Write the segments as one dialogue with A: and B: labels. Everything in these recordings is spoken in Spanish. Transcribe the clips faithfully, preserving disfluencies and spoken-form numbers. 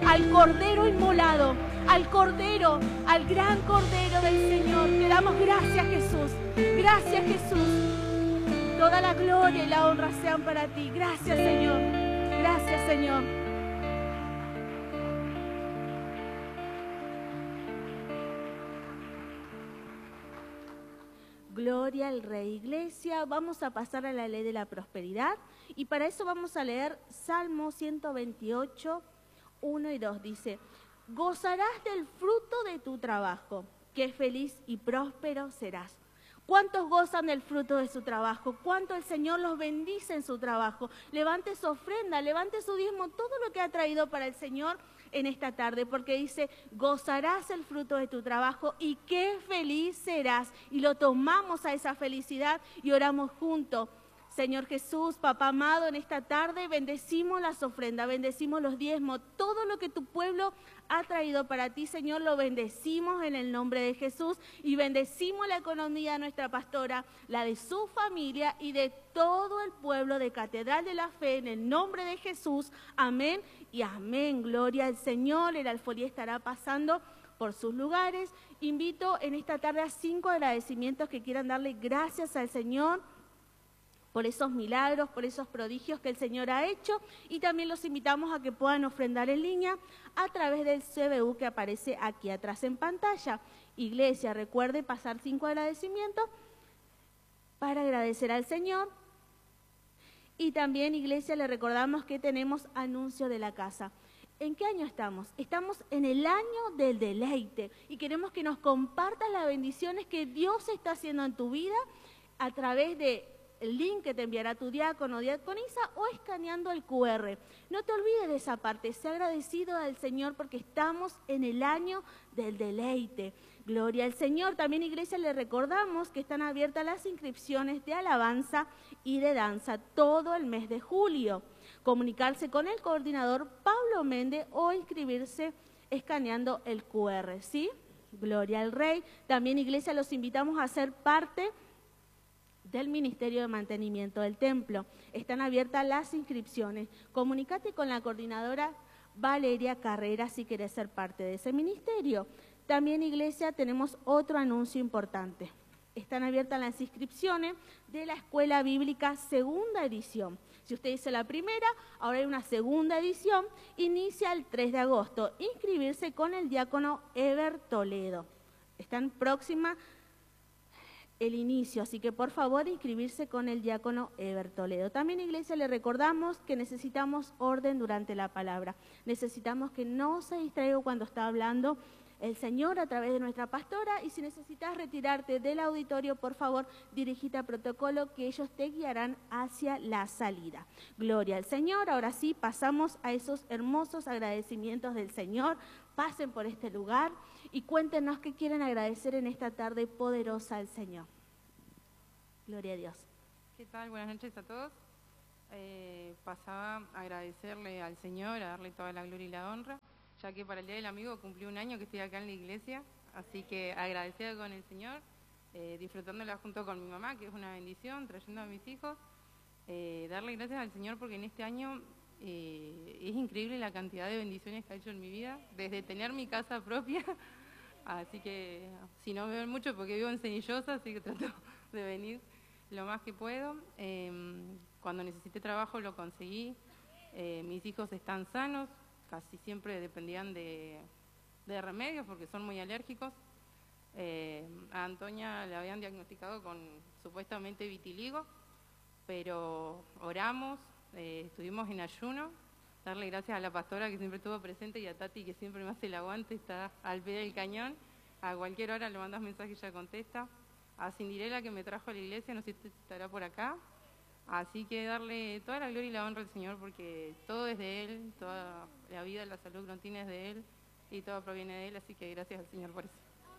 A: al Cordero inmolado, al Cordero, al gran Cordero del Señor. Te damos gracias, Jesús. Gracias, Jesús. Toda la gloria y la honra sean para ti. Gracias, Señor. Gracias, Señor. Gloria al Rey. Iglesia, vamos a pasar a la ley de la prosperidad y para eso vamos a leer Salmo ciento veintiocho, uno y dos. Dice: gozarás del fruto de tu trabajo, que feliz y próspero serás. ¿Cuántos gozan del fruto de su trabajo? ¿Cuánto el Señor los bendice en su trabajo? Levante su ofrenda, levante su diezmo, todo lo que ha traído para el Señor en esta tarde, porque dice: gozarás el fruto de tu trabajo y qué feliz serás. Y lo tomamos a esa felicidad y oramos juntos. Señor Jesús, Papá amado, en esta tarde bendecimos las ofrendas, bendecimos los diezmos, todo lo que tu pueblo ha traído para ti, Señor, lo bendecimos en el nombre de Jesús y bendecimos la economía de nuestra pastora, la de su familia y de todo el pueblo de Catedral de la Fe, en el nombre de Jesús. Amén y amén. Gloria al Señor. El alfolí estará pasando por sus lugares. Invito en esta tarde a cinco agradecimientos que quieran darle gracias al Señor por esos milagros, por esos prodigios que el Señor ha hecho, y también los invitamos a que puedan ofrendar en línea a través del C B U que aparece aquí atrás en pantalla. Iglesia, recuerde pasar cinco agradecimientos para agradecer al Señor. Y también, iglesia, le recordamos que tenemos anuncio de la casa. ¿En qué año estamos? Estamos en el año del deleite y queremos que nos compartas las bendiciones que Dios está haciendo en tu vida a través de el link que te enviará tu diácono o diaconisa o escaneando el cu erre. No te olvides de esa parte, sé agradecido al Señor porque estamos en el año del deleite. Gloria al Señor. También, iglesia, le recordamos que están abiertas las inscripciones de alabanza y de danza todo el mes de julio. Comunicarse con el coordinador Pablo Méndez o inscribirse escaneando el cu erre, ¿sí? Gloria al Rey. También, iglesia, los invitamos a ser parte del Ministerio de Mantenimiento del Templo. Están abiertas las inscripciones. Comunícate con la coordinadora Valeria Carrera si querés ser parte de ese ministerio. También, iglesia, tenemos otro anuncio importante. Están abiertas las inscripciones de la Escuela Bíblica segunda edición. Si usted hizo la primera, ahora hay una segunda edición. Inicia el tres de agosto. Inscribirse con el diácono Eber Toledo. Están próximas el inicio, así que por favor inscribirse con el diácono Eber Toledo. También, iglesia, le recordamos que necesitamos orden durante la palabra. Necesitamos que no se distraiga cuando está hablando el Señor a través de nuestra pastora, y si necesitas retirarte del auditorio, por favor, dirigite a protocolo que ellos te guiarán hacia la salida. Gloria al Señor. Ahora sí, pasamos a esos hermosos agradecimientos del Señor. Pasen por este lugar y cuéntenos qué quieren agradecer en esta tarde poderosa al Señor. Gloria a Dios.
B: ¿Qué tal? Buenas noches a todos. Eh, pasaba a agradecerle al Señor, a darle toda la gloria y la honra, ya que para el Día del Amigo cumplí un año que estoy acá en la iglesia, así que agradecida con el Señor, eh, disfrutándola junto con mi mamá, que es una bendición, trayendo a mis hijos, eh, darle gracias al Señor porque en este año eh, es increíble la cantidad de bendiciones que ha hecho en mi vida, desde tener mi casa propia, así que si no me ven mucho porque vivo en Cenillosa, así que trato de venir lo más que puedo. Eh, cuando necesité trabajo lo conseguí, eh, mis hijos están sanos, casi siempre dependían de, de remedios porque son muy alérgicos. Eh, a Antonia le habían diagnosticado con supuestamente vitiligo, pero oramos, eh, estuvimos en ayuno, darle gracias a la pastora que siempre estuvo presente y a Tati que siempre me hace el aguante, está al pie del cañón, a cualquier hora le mandas mensaje y ella contesta. A Cindirela que me trajo a la iglesia, no sé si estará por acá. Así que darle toda la gloria y la honra al Señor porque todo es de Él, toda la vida, la salud que tiene es de Él y todo proviene de Él, así que gracias al Señor por eso.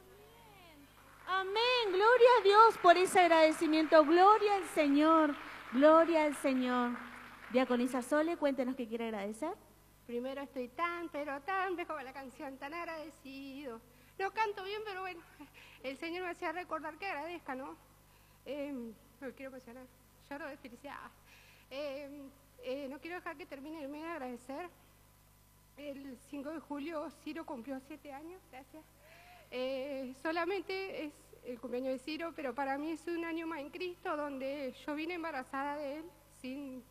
A: Amén. Amén. Gloria a Dios por ese agradecimiento. Gloria al Señor. Gloria al Señor. Diaconisa Sole, cuéntenos qué quiere agradecer.
C: Primero, estoy tan, pero tan viejo con la canción, tan agradecido. No canto bien, pero bueno, el Señor me hacía recordar que agradezca, ¿no? Eh, no quiero emocionar, lloro de felicidad. Eh, eh, no quiero dejar que termine el mes de agradecer el cinco de julio Ciro cumplió siete años, gracias. Eh, solamente es el cumpleaños de Ciro, pero para mí es un año más en Cristo, donde yo vine embarazada de él sin,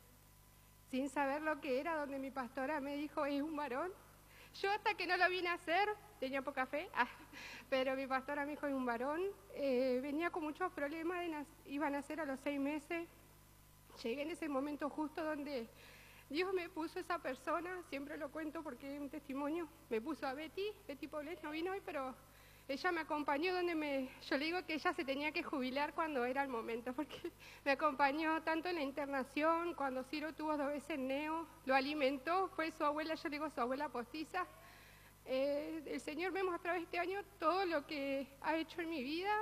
C: sin saber lo que era, donde mi pastora me dijo, es un varón. Yo hasta que no lo vine a hacer, tenía poca fe, ah, pero mi pastora me dijo, es un varón. Eh, venía con muchos problemas, de iba a nacer a los seis meses. Llegué en ese momento justo donde Dios me puso esa persona, siempre lo cuento porque es un testimonio, me puso a Betty, Betty Poblet no vino hoy, pero ella me acompañó donde me, yo le digo que ella se tenía que jubilar cuando era el momento, porque me acompañó tanto en la internación, cuando Ciro tuvo dos veces neo, lo alimentó, fue su abuela, yo le digo su abuela postiza. Eh, el Señor me mostró este año todo lo que ha hecho en mi vida,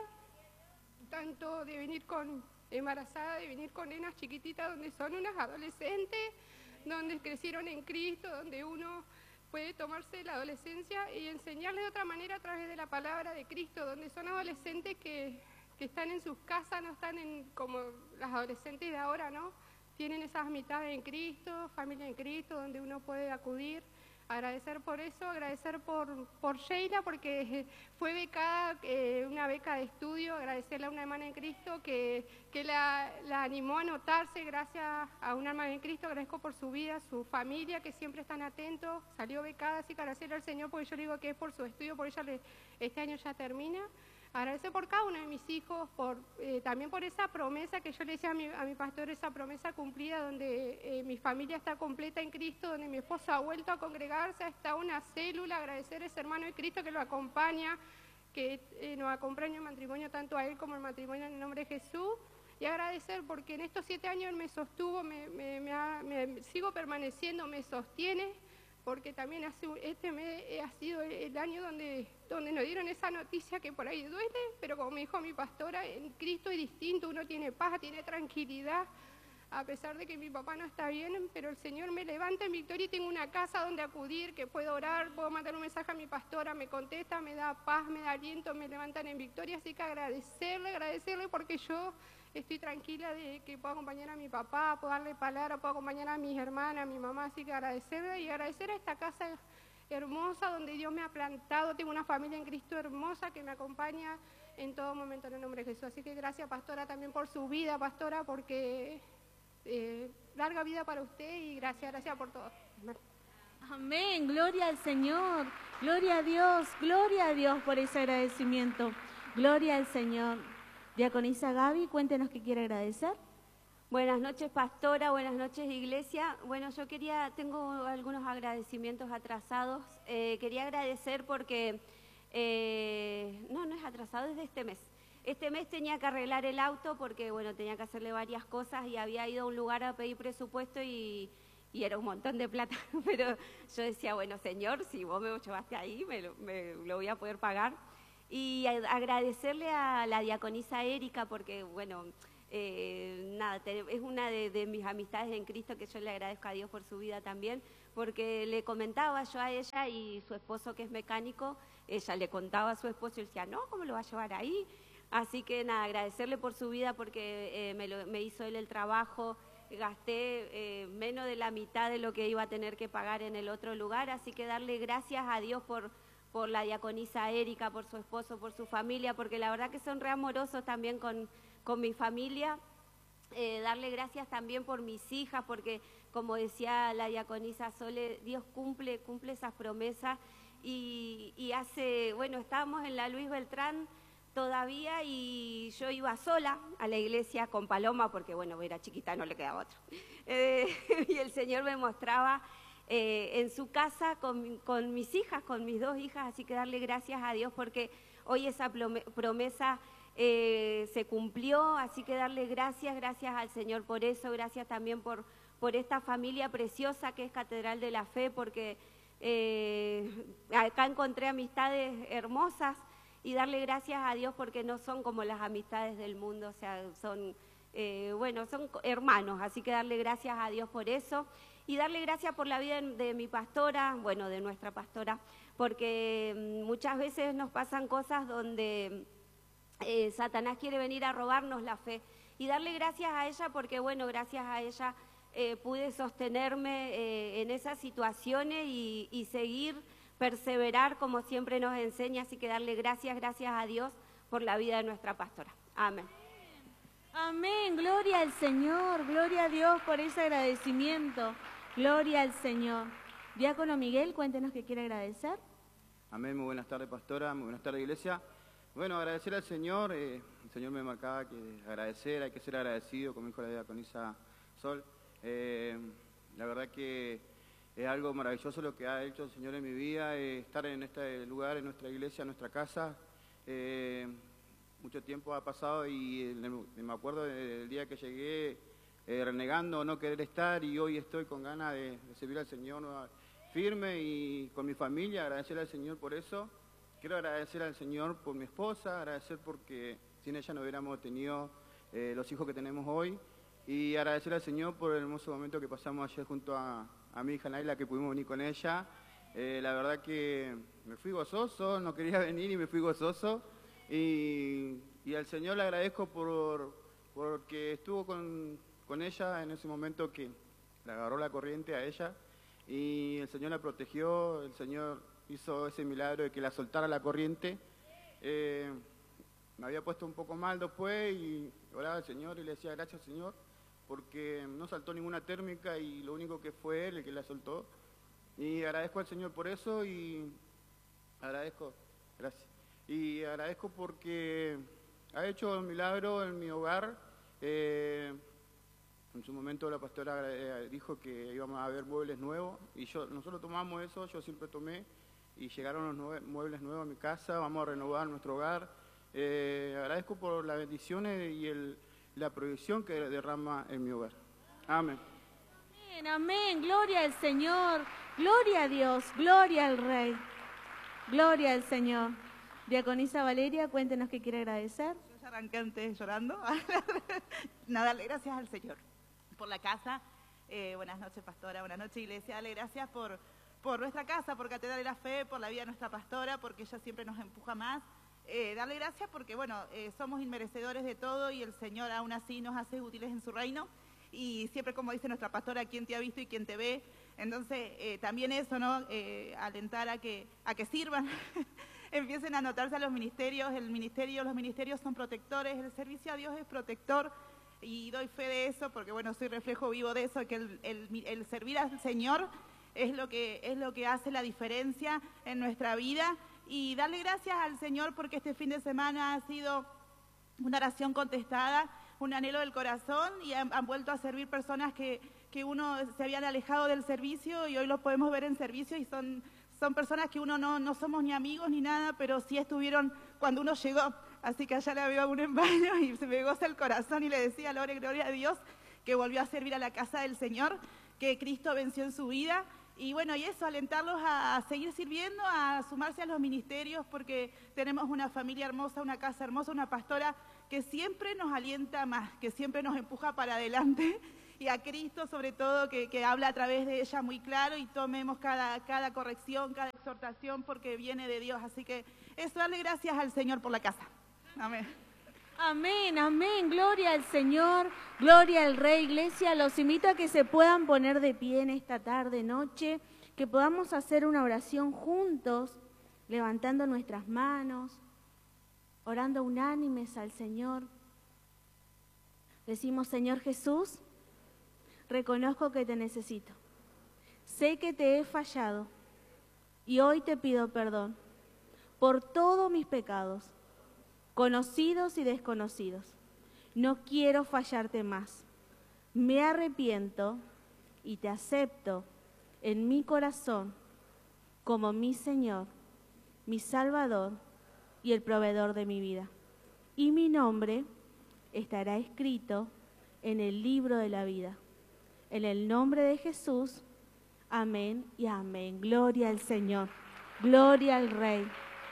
C: tanto de venir con embarazada, de venir con nenas chiquititas donde son unas adolescentes, donde crecieron en Cristo, donde uno puede tomarse la adolescencia y enseñarle de otra manera a través de la palabra de Cristo, donde son adolescentes que, que están en sus casas, no están en, como las adolescentes de ahora, ¿no? Tienen esas mitades en Cristo, familia en Cristo, donde uno puede acudir. Agradecer por eso, agradecer por, por Sheila, porque fue becada, eh, una beca de estudio, agradecerle a una hermana en Cristo que, que la, la animó a anotarse, gracias a una hermana en Cristo, agradezco por su vida, su familia, que siempre están atentos, salió becada, así que agradecerle al Señor, porque yo le digo que es por su estudio, por ella le, este año ya termina. Agradecer por cada uno de mis hijos, por, eh, también por esa promesa que yo le decía a mi, a mi pastor, esa promesa cumplida donde eh, mi familia está completa en Cristo, donde mi esposa ha vuelto a congregarse, está una célula, agradecer a ese hermano de Cristo que lo acompaña, que eh, nos acompaña en matrimonio tanto a él como el matrimonio en el nombre de Jesús, y agradecer porque en estos siete años él me sostuvo, me, me, me, ha, me sigo permaneciendo, me sostiene, porque también hace, este mes ha sido el año donde, donde nos dieron esa noticia que por ahí duele, pero como me dijo mi pastora, en Cristo es distinto, uno tiene paz, tiene tranquilidad, a pesar de que mi papá no está bien, pero el Señor me levanta en victoria y tengo una casa donde acudir, que puedo orar, puedo mandar un mensaje a mi pastora, me contesta, me da paz, me da aliento, me levantan en victoria, así que agradecerle, agradecerle porque yo estoy tranquila de que puedo acompañar a mi papá, puedo darle palabra, puedo acompañar a mis hermanas, a mi mamá, así que agradecerle y agradecer a esta casa hermosa donde Dios me ha plantado, tengo una familia en Cristo hermosa que me acompaña en todo momento en el nombre de Jesús, así que gracias pastora también por su vida, pastora, porque eh, larga vida para usted y gracias, gracias por todo.
A: Amén, gloria al Señor, gloria a Dios, gloria a Dios por ese agradecimiento, gloria al Señor. Diaconisa Gaby, cuéntenos qué quiere agradecer.
D: Buenas noches, pastora, buenas noches, iglesia. Bueno, yo quería, tengo algunos agradecimientos atrasados. Eh, quería agradecer porque, eh, no, no es atrasado, es de este mes. Este mes tenía que arreglar el auto porque, bueno, tenía que hacerle varias cosas y había ido a un lugar a pedir presupuesto y, y era un montón de plata. Pero yo decía, bueno, Señor, si vos me llevaste ahí, me lo, me lo voy a poder pagar. Y agradecerle a la diaconisa Erika porque, bueno, eh, nada, es una de, de mis amistades en Cristo que yo le agradezco a Dios por su vida también, porque le comentaba yo a ella y su esposo que es mecánico, ella le contaba a su esposo y decía, no, ¿cómo lo va a llevar ahí? Así que nada, agradecerle por su vida porque eh, me, lo, me hizo él el trabajo, gasté eh, menos de la mitad de lo que iba a tener que pagar en el otro lugar, así que darle gracias a Dios por... por la diaconisa Erika, por su esposo, por su familia, porque la verdad que son re amorosos también con, con mi familia. Eh, darle gracias también por mis hijas, porque como decía la diaconisa Sole, Dios cumple, cumple esas promesas. Y, y hace, bueno, estábamos en la Luis Beltrán todavía y yo iba sola a la iglesia con Paloma, porque bueno, era chiquita, no le quedaba otro. Eh, y el Señor me mostraba... Eh, en su casa con, con mis hijas, con mis dos hijas, así que darle gracias a Dios porque hoy esa promesa eh, se cumplió, así que darle gracias, gracias al Señor por eso, gracias también por, por esta familia preciosa que es Catedral de la Fe, porque eh, acá encontré amistades hermosas y darle gracias a Dios porque no son como las amistades del mundo, o sea, son, eh, bueno, son hermanos, así que darle gracias a Dios por eso. Y darle gracias por la vida de mi pastora, bueno, de nuestra pastora, porque muchas veces nos pasan cosas donde eh, Satanás quiere venir a robarnos la fe. Y darle gracias a ella porque, bueno, gracias a ella eh, pude sostenerme eh, en esas situaciones y, y seguir, perseverar como siempre nos enseña, así que darle gracias, gracias a Dios por la vida de nuestra pastora. Amén.
A: Amén, gloria al Señor, gloria a Dios por ese agradecimiento, gloria al Señor. Diácono Miguel, cuéntenos qué quiere agradecer.
E: Amén, muy buenas tardes, pastora, muy buenas tardes, iglesia. Bueno, agradecer al Señor, eh, el Señor me marcaba que agradecer, hay que ser agradecido, como dijo la diaconisa Sol. Eh, la verdad que es algo maravilloso lo que ha hecho el Señor en mi vida, eh, estar en este lugar, en nuestra iglesia, en nuestra casa. Eh, mucho tiempo ha pasado y eh, me acuerdo del día que llegué eh, renegando, no querer estar, y hoy estoy con ganas de, de servir al Señor firme y con mi familia, agradecer al Señor por eso. Quiero agradecer al Señor por mi esposa, agradecer porque sin ella no hubiéramos tenido eh, los hijos que tenemos hoy, y agradecer al Señor por el hermoso momento que pasamos ayer junto a, a mi hija Naila, que pudimos venir con ella. Eh, la verdad que me fui gozoso, no quería venir y me fui gozoso, y, y al Señor le agradezco por porque estuvo con, con ella en ese momento que le agarró la corriente a ella, y el Señor la protegió, el Señor hizo ese milagro de que la soltara la corriente. Eh, me había puesto un poco mal después y oraba al Señor y le decía gracias, Señor, porque no saltó ninguna térmica y lo único que fue Él el que la soltó. Y agradezco al Señor por eso y agradezco, gracias. Y agradezco porque ha hecho un milagro en mi hogar. Eh, en su momento la pastora eh, dijo que íbamos a ver muebles nuevos y yo nosotros tomamos eso, yo siempre tomé, y llegaron los nue muebles nuevos a mi casa, vamos a renovar nuestro hogar. Eh, agradezco por las bendiciones y el, la provisión que derrama en mi hogar. Amén.
A: Amén, amén, gloria al Señor, gloria a Dios, gloria al Rey, gloria al Señor. Diaconisa Valeria, cuéntenos qué quiere agradecer.
F: Yo ya arranqué antes llorando. Nada, darle gracias al Señor por la casa. Eh, buenas noches, pastora, buenas noches, iglesia. Dale gracias por, por nuestra casa, por Catedral de la Fe, por la vida de nuestra pastora, porque ella siempre nos empuja más. Eh, darle gracias porque, bueno, eh, somos inmerecedores de todo y el Señor aún así nos hace útiles en su reino. Y siempre, como dice nuestra pastora, ¿quién te ha visto y quién te ve? Entonces, eh, también eso, ¿no? Eh, alentar a que, a que sirvan. Empiecen a anotarse a los ministerios. El ministerio, los ministerios son protectores, el servicio a Dios es protector, y doy fe de eso porque, bueno, soy reflejo vivo de eso, que el, el, el servir al Señor es lo que, es lo que hace la diferencia en nuestra vida. Y darle gracias al Señor porque este fin de semana ha sido una oración contestada, un anhelo del corazón, y han, han vuelto a servir personas que, que uno se habían alejado del servicio y hoy los podemos ver en servicio, y son... Son personas que uno no, no somos ni amigos ni nada, pero sí estuvieron cuando uno llegó. Así que allá le había uno en baño y se me goza el corazón y le decía, gloria, gloria a Dios, que volvió a servir a la casa del Señor, que Cristo venció en su vida. Y bueno, y eso, alentarlos a, a seguir sirviendo, a sumarse a los ministerios, porque tenemos una familia hermosa, una casa hermosa, una pastora que siempre nos alienta más, que siempre nos empuja para adelante. Y a Cristo, sobre todo, que, que habla a través de ella muy claro, y tomemos cada, cada corrección, cada exhortación, porque viene de Dios. Así que eso, darle gracias al Señor por la casa. Amén.
A: Amén, amén, gloria al Señor, gloria al Rey. Iglesia, los invito a que se puedan poner de pie en esta tarde, noche, que podamos hacer una oración juntos, levantando nuestras manos, orando unánimes al Señor. Decimos, Señor Jesús, reconozco que te necesito. Sé que te he fallado y hoy te pido perdón por todos mis pecados, conocidos y desconocidos. No quiero fallarte más. Me arrepiento y te acepto en mi corazón como mi Señor, mi Salvador y el proveedor de mi vida. Y mi nombre estará escrito en el libro de la vida. En el nombre de Jesús, amén y amén. Gloria al Señor, gloria al Rey.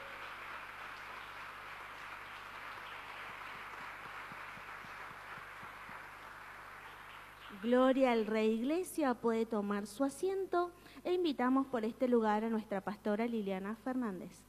A: Gloria al Rey. Iglesia puede tomar su asiento e invitamos por este lugar a nuestra pastora Liliana Fernández.